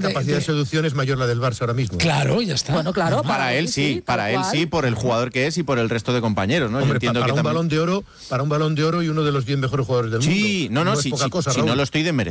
capacidad de seducción es mayor la del Barça ahora mismo. Claro, ya está. Bueno, claro, Para él sí, por el jugador que es y por el resto de compañeros, ¿no? Hombre, Yo entiendo para que un balón de oro y uno de los 10 mejores jugadores del mundo. Sí, no, es si poca cosa, no Raúl. lo estoy desmereciendo.